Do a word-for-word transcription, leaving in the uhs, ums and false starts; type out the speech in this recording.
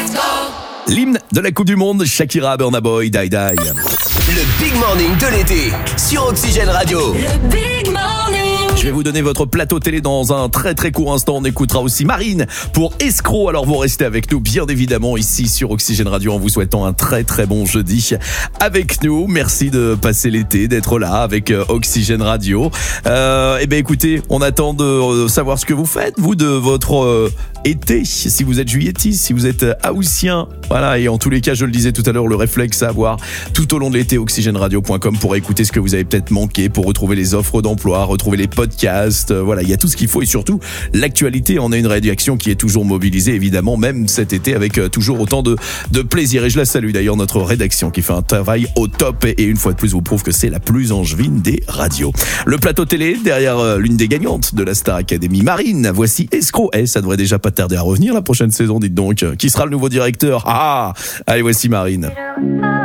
L'hymne de la Coupe du Monde, Shakira, Burna Boy, Die Die. Le Big Morning de l'été sur Oxygène Radio. Le Big Morning. Je vais vous donner votre plateau télé dans un très très court instant. On écoutera aussi Marine pour Escroc. Alors vous restez avec nous bien évidemment ici sur Oxygène Radio en vous souhaitant un très très bon jeudi avec nous. Merci de passer l'été, d'être là avec Oxygène Radio. Euh, et bien écoutez, on attend de savoir ce que vous faites vous de votre euh, été. Si vous êtes juillettiste, si vous êtes haussien, voilà. Et en tous les cas, je le disais tout à l'heure, le réflexe à avoir tout au long de l'été, oxygène radio point com pour écouter ce que vous avez peut-être manqué, pour retrouver les offres d'emploi, retrouver les podcasts. Euh, voilà, il y a tout ce qu'il faut et surtout l'actualité. On a une rédaction qui est toujours mobilisée, évidemment, même cet été avec euh, toujours autant de, de plaisir. Et je la salue d'ailleurs, notre rédaction qui fait un travail au top et, et une fois de plus vous prouve que c'est la plus angevine des radios. Le plateau télé derrière euh, l'une des gagnantes de la Star Academy, Marine. Voici Escroc. Eh, ça devrait déjà pas tarder à revenir la prochaine saison, dites donc. Qui sera le nouveau directeur? Ah, allez, voici Marine.